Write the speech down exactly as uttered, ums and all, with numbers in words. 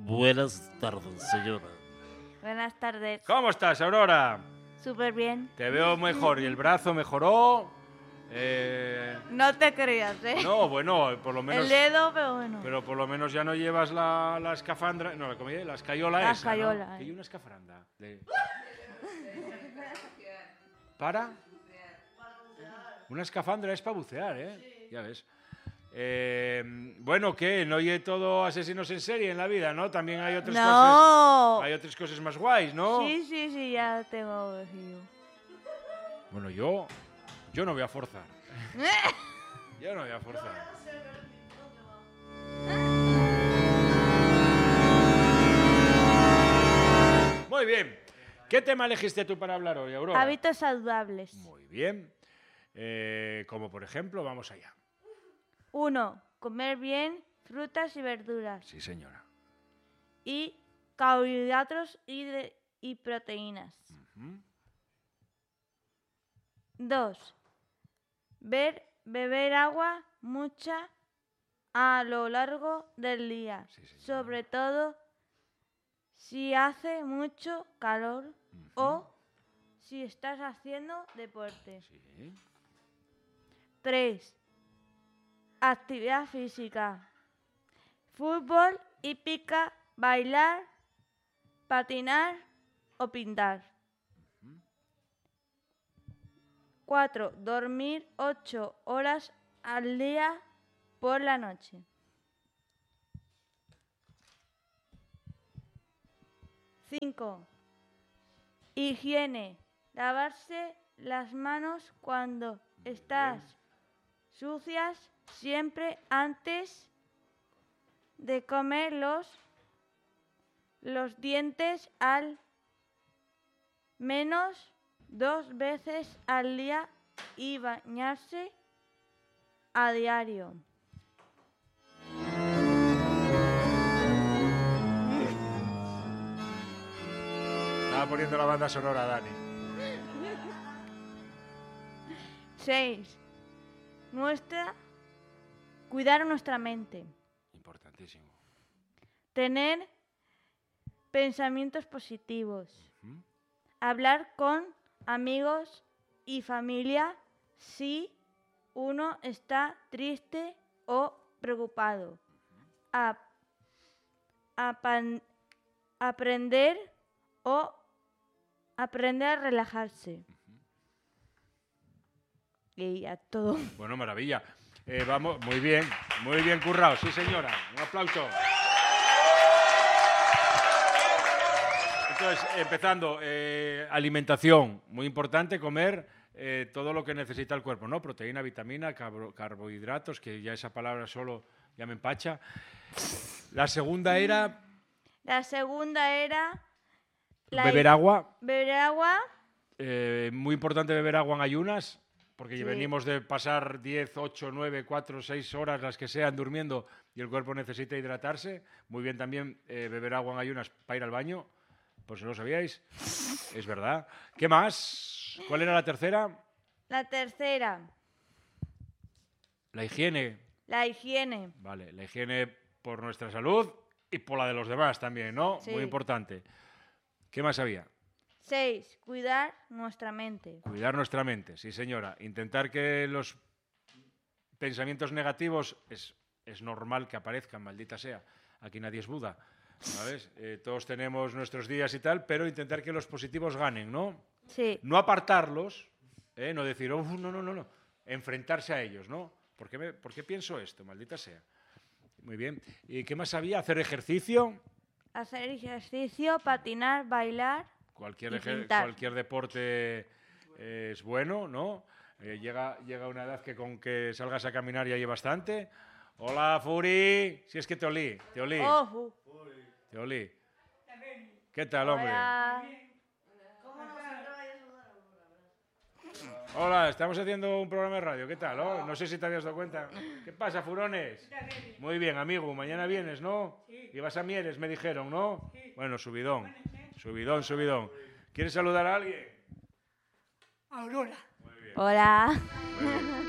Buenas tardes, señora. Buenas tardes. ¿Cómo estás, Aurora? Súper bien. Te veo mejor. ¿Y el brazo mejoró? Eh... No te creas, ¿eh? No, bueno, por lo menos... El dedo, pero bueno. Pero por lo menos ya no llevas la, la escafandra... No, ¿cómo es? La escayola La esa, escayola, ¿no? eh. ¿Y una escafranda? De... ¿Para? Una escafandra es para bucear, ¿eh? Sí. Ya ves. Eh, bueno, ¿qué? No hay todo asesinos en serie en la vida, ¿no? También hay otras no. cosas... Hay otras cosas más guays, ¿no? Sí, sí, sí, ya tengo elegido. Bueno, yo... Yo no voy a forzar. Yo no voy a forzar. Muy bien. ¿Qué tema elegiste tú para hablar hoy, Aurora? Hábitos saludables. Muy bien. Eh, como por ejemplo, vamos allá. Uno, comer bien frutas y verduras. Sí, señora. Y carbohidratos y, de, y proteínas. Uh-huh. Dos, ver, beber agua mucha a lo largo del día. Sí, señora. Sobre todo si hace mucho calor uh-huh. o si estás haciendo deporte. Sí. Tres, actividad física. Fútbol, hípica, bailar, patinar o pintar. Uh-huh. Cuatro, dormir ocho horas al día por la noche. Cinco, higiene. Lavarse las manos cuando Muy estás bien. sucias siempre antes de comer los, los dientes al menos dos veces al día y bañarse a diario. Estaba poniendo la banda sonora, Dani. Seis, nuestra, cuidar nuestra mente. Importantísimo. Tener pensamientos positivos. Uh-huh. Hablar con amigos y familia si uno está triste o preocupado. A, a pan, aprender o aprender a relajarse. Uh-huh. Y a todo. Bueno, maravilla. Eh, vamos, muy bien, muy bien currado. Sí, señora. Un aplauso. Entonces, empezando, eh, alimentación, muy importante, comer eh, todo lo que necesita el cuerpo, ¿no? Proteína, vitamina, carbo, carbohidratos, que ya esa palabra solo ya me empacha. La segunda era... La segunda era... La beber agua. Beber agua. Eh, muy importante beber agua en ayunas, porque Sí. venimos de pasar diez, ocho, nueve, cuatro, seis horas, las que sean, durmiendo, y el cuerpo necesita hidratarse. Muy bien también eh, beber agua en ayunas para ir al baño. Pues no lo sabíais. Es verdad. ¿Qué más? ¿Cuál era la tercera? La tercera. La higiene. La higiene. Vale, la higiene por nuestra salud y por la de los demás también, ¿no? Sí. Muy importante. ¿Qué más había? Seis. Cuidar nuestra mente. Cuidar nuestra mente, sí señora. Intentar que los pensamientos negativos es, es normal que aparezcan, maldita sea. Aquí nadie es Buda. ¿Sabes? Eh, todos tenemos nuestros días y tal, pero intentar que los positivos ganen, ¿no? Sí. No apartarlos, ¿eh? No decir, oh, no, no, no, no. Enfrentarse a ellos, ¿no? ¿Por qué, me, ¿Por qué pienso esto? Maldita sea. Muy bien. ¿Y qué más había? ¿Hacer ejercicio? Hacer ejercicio, patinar, bailar Cualquier, y ejer pintar. cualquier deporte eh, es bueno, ¿no? Eh, llega, llega una edad que con que salgas a caminar ya hay bastante. Hola, Furi. Si es que te olí, te olí. Oh, Te olí. ¿Qué tal, hombre? hola. Hola, estamos haciendo un programa de radio. ¿Qué tal? Oh, no sé si te habías dado cuenta. ¿Qué pasa, furones? Muy bien, amigo. Mañana vienes, ¿no? Y vas a Mieres, me dijeron, ¿no? Bueno, subidón. Subidón, subidón. ¿Quieres saludar a alguien? Aurora. Muy bien. Hola. Muy bien.